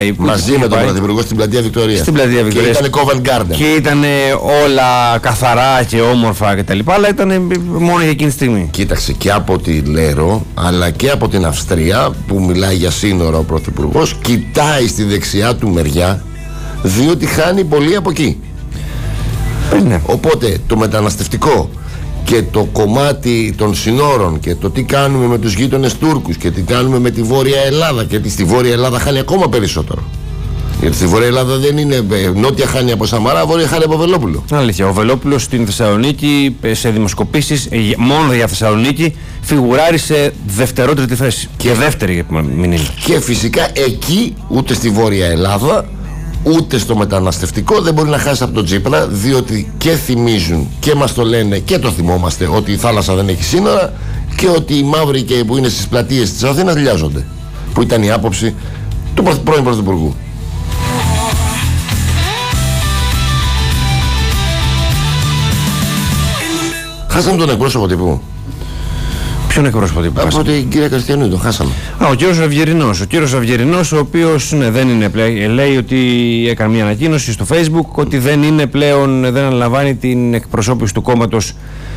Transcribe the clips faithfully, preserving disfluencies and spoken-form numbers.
Μαζί με τον Πρωθυπουργό στην πλατεία Βικτωρίας. Στην πλατεία Βικτωρίας. Και ήταν Covent Garden. Και ήταν όλα καθαρά και όμορφα κτλ. Αλλά ήταν μόνο για εκείνη τη στιγμή. Κοίταξε, και από τη Λέρο αλλά και από την Αυστρία που μιλάει για σύνορα ο Πρωθυπουργός, κοιτάει στη δεξιά του μεριά, διότι χάνει πολύ από εκεί. Ε, ναι. Οπότε το μεταναστευτικό και το κομμάτι των συνόρων και το τι κάνουμε με τους γείτονες Τούρκους και τι κάνουμε με τη Βόρεια Ελλάδα, γιατί στη Βόρεια Ελλάδα χάνει ακόμα περισσότερο. Γιατί στη Βόρεια Ελλάδα δεν είναι νότια χάνει από Σαμαρά, βόρεια χάνει από Βελόπουλο. Αλήθεια. Ο Βελόπουλος στην Θεσσαλονίκη σε δημοσκοπήσεις μόνο για Θεσσαλονίκη φιγουράρει σε δευτερότριτη θέση. Και, και δεύτερη μην είναι. Και φυσικά εκεί ούτε στη Βόρεια Ελλάδα ούτε στο μεταναστευτικό δεν μπορεί να χάσει από τον Τσίπρα, διότι και θυμίζουν και μας το λένε και το θυμόμαστε ότι η θάλασσα δεν έχει σύνορα και ότι οι μαύροι και που είναι στις πλατείες της Αθήνας λιάζονται, που ήταν η άποψη του πρώην Πρωθυπουργού. Χάσαμε τον εκπρόσωπο τύπου. Ποιον εκπρόσωπο τύπου? Από την κυρία Κριστιανού τον χάσαμε. Α, ο κύριος Αυγερινός. Ο κύριος Αυγερινός, ο οποίος ναι, δεν είναι πλέον, λέει ότι έκανε μια ανακοίνωση στο Facebook ότι δεν είναι πλέον, δεν αναλαμβάνει την εκπροσώπηση του κόμματος.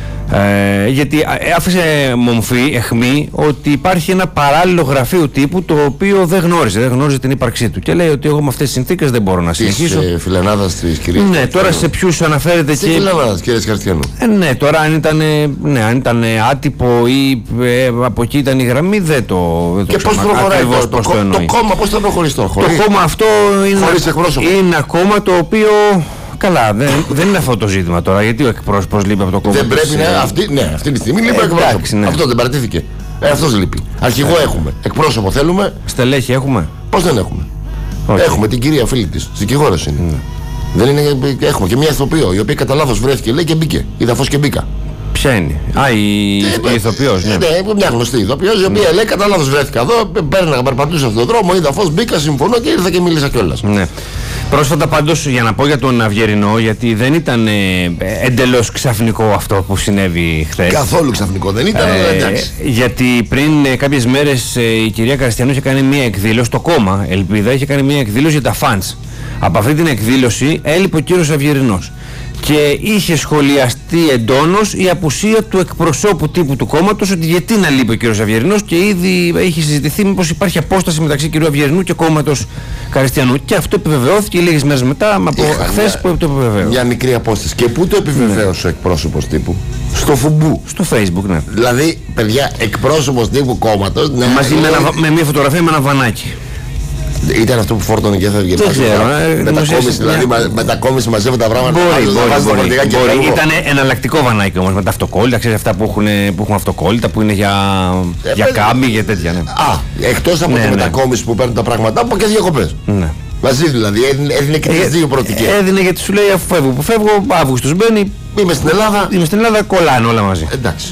Ε, γιατί άφησε μομφή, αιχμή, ότι υπάρχει ένα παράλληλο γραφείο τύπου το οποίο δεν γνώριζε, δεν γνώριζε την ύπαρξή του. Και λέει ότι εγώ με αυτές τις συνθήκες δεν μπορώ να συνεχίσω. Της ε, φιλενάδας της κυρίας. Ναι, Καρτιανού. Τώρα σε ποιους αναφέρεται και. Στη φιλενάδα της κυρίας Καρτιανού. Ε, ναι, τώρα αν ήταν, ναι, αν ήταν άτυπο ή ε, από εκεί ήταν η γραμμή, δεν το. Δεν και πώς προχωράει το, το, το, το, το κόμμα, πώς θα προχωρήσει τώρα, χωρίς, το κόμμα αυτό είναι, είναι ένα κόμμα το οποίο. Καλά, δεν, δεν είναι αυτό το ζήτημα τώρα. Γιατί ο εκπρόσωπος λείπει από το κόμμα. Δεν πρέπει να. Αυτή, ναι, αυτή τη στιγμή λείπει ο εκπρόσωπος. Ναι. Αυτό δεν παρατήθηκε. Ε, αυτός λείπει. Αρχηγό ε. έχουμε. Εκπρόσωπο θέλουμε. Στελέχη έχουμε. Πώς δεν έχουμε? Okay. Έχουμε την κυρία φίλη της. Δικηγόρος είναι. Mm. Δεν είναι. Έχουμε και μια ηθοποιό η οποία κατά λάθος βρέθηκε, λέει και μπήκε. Είδα φως και μπήκα. Ποια είναι? Α, η, ε, η ηθοποιός. Ναι, ναι, μια γνωστή ηθοποιός η οποία mm. λέει κατά λάθος βρέθηκα εδώ. Πέρναγα, περπατούσα στον δρόμο, είδα φως, μπήκα, συμφωνώ και ήρθα και μίλησα κιόλας. Ναι. Πρόσφατα πάντως, για να πω για τον Αυγερινό, γιατί δεν ήταν ε, εντελώς ξαφνικό αυτό που συνέβη χθες. Καθόλου ξαφνικό δεν ήταν, ε, εντάξει. Γιατί πριν ε, κάποιες μέρες ε, η κυρία Κριστιανού είχε κάνει μια εκδήλωση, το κόμμα Ελπίδα είχε κάνει μια εκδήλωση για τα φαντς. Από αυτή την εκδήλωση έλειπε ο κύριος Αυγερινός. Και είχε σχολιαστεί εντόνως η απουσία του εκπροσώπου τύπου του κόμματος, ότι γιατί να λείπει ο κύριος Αυγερινός, και ήδη είχε συζητηθεί μήπως υπάρχει απόσταση μεταξύ κυρίου Αυγερινού και κόμματος Κριστιανού. Και αυτό επιβεβαιώθηκε λίγες μέρες μετά από χθες που το επιβεβαίωσε. Μια μικρή απόσταση. Και πού το επιβεβαίωσε ναι. ο εκπρόσωπος τύπου? Στο Φουμπού. Στο Facebook, ναι. Δηλαδή, παιδιά, εκπρόσωπος τύπου κόμματος. Ναι, μαζί ναι, με, ένα, με μια φωτογραφία με ένα βανάκι. Ήταν αυτό που φόρτωνε και έφευγε. Δεν ξέρω. Μετακόμιση, δηλαδή μετακόμιση μαζεύουν τα πράγματα. Μπορεί, μπορεί, μπορεί, μπορεί. Ήταν εναλλακτικό βανάκι όμως με τα αυτοκόλλητα. Ξέρεις αυτά που έχουν, που έχουν αυτοκόλλητα, που είναι για, ε, για κάμπι και τέτοια. Ναι. Α, εκτός από ναι, τη ναι. μετακόμιση που παίρνουν τα πράγματα, από και διακοπές. Ναι. Μαζί δηλαδή, έδινε και τις δύο προοπτικές. Έδινε γιατί σου λέει αφού φεύγω, που φεύγω, Αύγουστος μπαίνει. Είμαι στην Ελλάδα. Είμαι στην Ελλάδα, κολλάνε όλα μαζί. Εντάξει.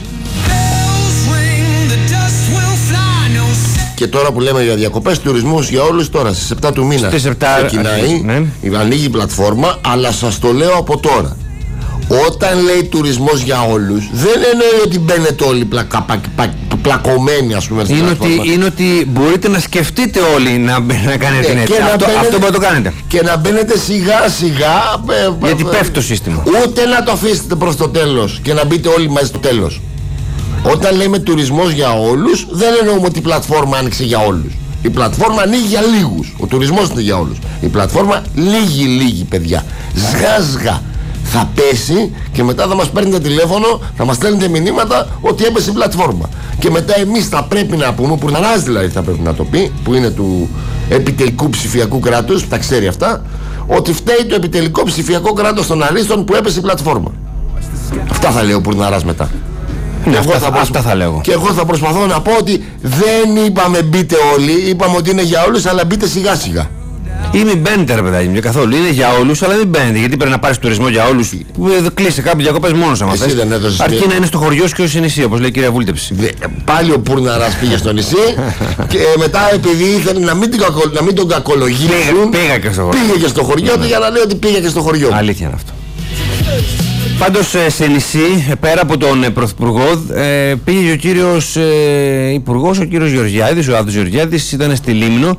Και τώρα που λέμε για διακοπές, τουρισμός για όλους, τώρα στις επτά του μήνα ξεκινάει, ναι. ανοίγει η πλατφόρμα, αλλά σας το λέω από τώρα. Όταν λέει τουρισμός για όλους, δεν εννοεί ότι μπαίνετε όλοι πλακα, πα, πα, πλακωμένοι, ας πούμε. Είναι ότι, είναι ότι μπορείτε να σκεφτείτε όλοι να, να κάνετε ναι, έτσι. Αυτό, μπαίνετε, αυτό μπορείτε να το κάνετε. Και να μπαίνετε σιγά σιγά. Γιατί πέφτει το σύστημα. Ούτε να το αφήσετε προς το τέλος και να μπείτε όλοι μαζί στο τέλος. Όταν λέμε τουρισμός για όλους, δεν εννοούμε ότι η πλατφόρμα άνοιξε για όλους. Η πλατφόρμα ανοίγει για λίγους. Ο τουρισμός είναι για όλους. Η πλατφόρμα λίγη λίγη, παιδιά. Σγά-σγά. Θα πέσει και μετά θα μας παίρνετε τηλέφωνο, θα μας στέλνετε μηνύματα ότι έπεσε η πλατφόρμα. Και μετά εμείς θα πρέπει να πούμε, που Ναράς δηλαδή θα πρέπει να το πει, που είναι του επιτελικού ψηφιακού κράτους, τα ξέρει αυτά, ότι φταίει το επιτελικό ψηφιακό κράτος των αρίστων που έπεσε η πλατφόρμα. Αυτά θα λέει ο Πουρναράς μετά. Ναι, αυτά, θα, αυτά θα λέω. Και εγώ θα προσπαθώ να πω ότι δεν είπαμε μπείτε όλοι, είπαμε ότι είναι για όλους, αλλά μπείτε σιγά σιγά. Ή μην μπαίνετε, ρε παιδάκι μου, καθόλου. Είναι για όλους, αλλά μην μπαίνετε. Γιατί πρέπει να πάρεις τουρισμό για όλους. Κλείσε κάποιοι διακοπές μόνος άμα θες. Αρκεί να είναι στο χωριό σου και στο νησί, όπως λέει η κυρία Βούλτεψη. Δε, πάλι ο Πούρναρας πήγε στο νησί και μετά επειδή ήθελε να μην, κακο, να μην τον κακολογήσουν, πήγα και στο χωριό, πήγε και στο χωριό του για να λέει ότι πήγε και στο χωριό. Αλήθεια είναι αυτό. Πάντως σε νησί, πέρα από τον Πρωθυπουργό, πήγε ο κύριος Υπουργός, ο κύριος Γεωργιάδης, ο Άδωνης Γεωργιάδης, ήταν στη Λίμνο.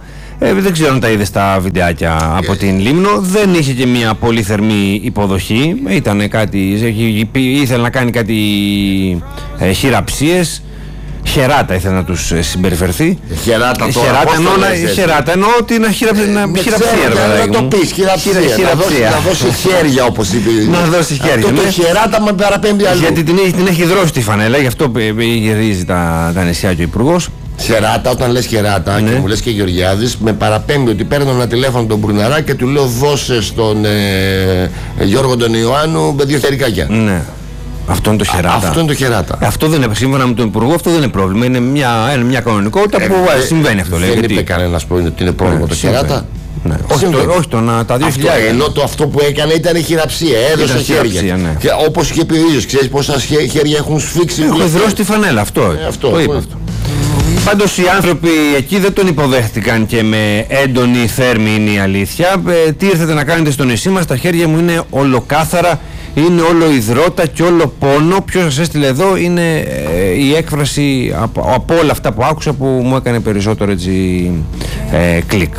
Ε, δεν ξέρω αν τα είδε στα βιντεάκια yeah. από την Λίμνο. Δεν είχε και μια πολύ θερμή υποδοχή. Ήταν κάτι, ήθελε να κάνει κάτι ε, χειραψίες. Χεράτα ήθελε να τους συμπεριφερθεί. Χεράτα τώρα. Χεράτα εννοώ, χεράτα εννοώ ότι να χειραψεί. Να το πεις, χειραψία. Να δώσει χέρια όπως είπε. Να δώσει χέρια. Αυτό το χεράτα με παραπέμπει αλλού. Γιατί την, την έχει δρώσει τη φανέλα, γι' αυτό γυρίζει τα, τα νησιά και ο Υπουργός. Χεράτα, όταν λες χεράτα ναι. και μου λες και Γεωργιάδης, με παραπέμπει ότι παίρνω ένα τηλέφωνο τον Μπουρναρά και του λέω δώσε στον ε, Γιώργο τον Ιωάννου με δύο χερικάκια. Ναι. Αυτό είναι το χεράτα. Αυτό είναι το χεράτα. Αυτό δεν είναι, σύμφωνα με τον Υπουργό, αυτό δεν είναι πρόβλημα. Είναι μια, είναι μια κανονικότητα ε, που ε, συμβαίνει αυτό. Δεν λέει, είπε κανένας ότι είναι πρόβλημα ναι, το χεράτα. Ναι. Όχι, το, όχι το, να, τα δύο χιλιάδες. Ενώ το αυτό που έκανε ήταν χειραψία. Έδωσε χέρια. Ναι. Όπως είχε πει ο ίδιος, ξέρεις πόσα χέρια έχουν σφίξει. Έχω δρώσει τη φανέλα. Αυτό, ε, αυτό το είπα. Αυτό. Πάντως οι άνθρωποι εκεί δεν τον υποδέχτηκαν και με έντονη θέρμη, είναι η αλήθεια. Ε, τι ήρθατε να κάνετε στο νησί μας, τα χέρια μου είναι ολοκάθαρα, είναι όλο υδρότα και όλο πόνο. Ποιος σας έστειλε εδώ, είναι ε, η έκφραση από, από όλα αυτά που άκουσα που μου έκανε περισσότερο έτσι ε, κλικ.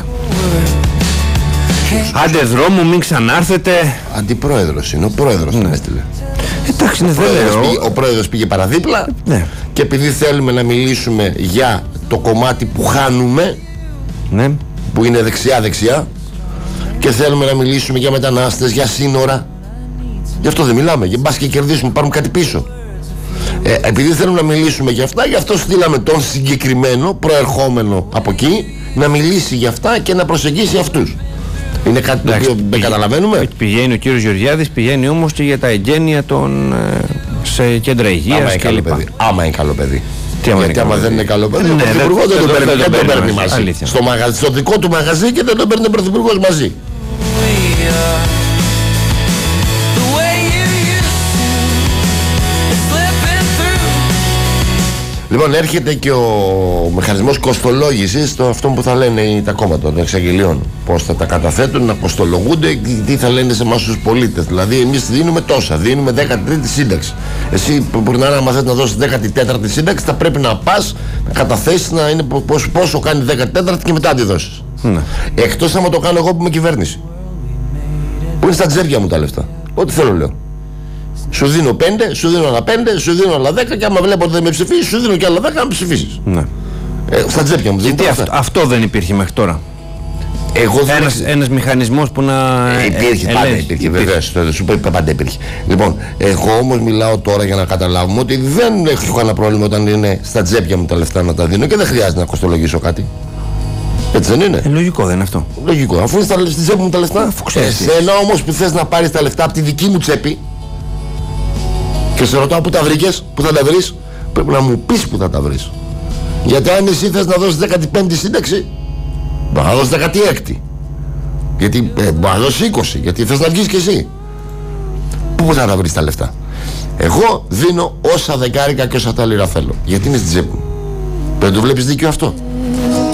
Άντε δρόμο, μην ξανάρθετε. Αντιπρόεδρος είναι, ο πρόεδρος ναι. τον έστειλε. Εντάξει, είναι ο, πήγε, ο πρόεδρος πήγε παραδίπλα ναι. και επειδή θέλουμε να μιλήσουμε για το κομμάτι που χάνουμε ναι. που είναι δεξιά-δεξιά και θέλουμε να μιλήσουμε για μετανάστες, για σύνορα, γι' αυτό δεν μιλάμε, για μπας και κερδίσουμε, πάρουμε κάτι πίσω. Ε, επειδή θέλουμε να μιλήσουμε για αυτά, γι' αυτό στείλαμε τον συγκεκριμένο προερχόμενο από εκεί να μιλήσει για αυτά και να προσεγγίσει αυτούς. Είναι κάτι το οποίο δεν καταλαβαίνουμε. Πηγαίνει ο κύριος Γεωργιάδης, πηγαίνει όμως και για τα εγγένεια των, σε κέντρα υγείας κλπ. Άμα είναι καλό παιδί. Τι άμα Γιατί είναι άμα δεν είναι καλό παιδί, ναι, ο Πρωθυπουργός δεν, δεν, δεν, δεν τον παίρνει μαζί. Αλήθεια. Στο, μαγαζί, στο δικό του μαγαζί και δεν τον παίρνει ο Πρωθυπουργός μαζί. Λοιπόν, έρχεται και ο μηχανισμός κοστολόγησης, το αυτό που θα λένε τα κόμματα των εξαγγελιών. Πώς θα τα καταθέτουν, να κοστολογούνται, τι θα λένε σε εμάς τους πολίτες. Δηλαδή, εμείς δίνουμε τόσα, δίνουμε δέκατη τρίτη σύνταξη. Εσύ, μπορεί να είναι, άμα θες να δώσεις δέκατη τέταρτη σύνταξη, θα πρέπει να πας να καταθέσεις να είναι πόσο, πόσο κάνει δέκατη τέταρτη και μετά τη δώσεις. Ναι. Εκτός άμα το κάνω εγώ που είμαι κυβέρνηση. Που είναι στα τζέρια μου τα λεφτά. Ό,τι θέλω λέω. Σου δίνω πέντε, σου δίνω άλλα πέντε, σου δίνω άλλα δέκα και άμα βλέπω ότι δεν με ψηφίσεις, σου δίνω και άλλα δέκα να με ψηφίσεις. Ναι. Ε, στα τσέπια μου. Γιατί αυτό, αυτό δεν υπήρχε μέχρι τώρα. Εγώ δεν ένας, ένας μηχανισμός που να... Ε, υπήρχε, ε, πάντα ελέγχει, υπήρχε, βεβαίως. Σου είπα πάντα υπήρχε. Λοιπόν, εγώ όμως μιλάω τώρα για να καταλάβουμε ότι δεν έχω κανένα πρόβλημα όταν είναι στα τσέπια μου τα λεφτά να τα δίνω και δεν χρειάζεται να κοστολογήσω κάτι. Έτσι δεν είναι. Ε, λογικό δεν είναι αυτό. Λογικό. Αφού είναι στη τσέπη μου τα λεφτά. Εσένα όμως που θες να πάρεις τα λεφτά από τη δική μου τσέπη. Και σε ρωτάω πού τα βρήκες, πού θα τα βρεις, πρέπει να μου πεις πού θα τα βρεις. Γιατί αν εσύ θες να δώσεις δέκατη πέμπτη σύνταξη, μπορεί να δώσεις δέκατη έκτη. Γιατί ε, μπορεί να δώσεις είκοσι, γιατί θες να βγεις κι εσύ. Πού θα τα βρεις τα λεφτά. Εγώ δίνω όσα δεκάρικα και όσα τα λίρα θέλω. Γιατί είναι στην τσέπη μου. Πρέπει να το βλέπεις δίκιο αυτό.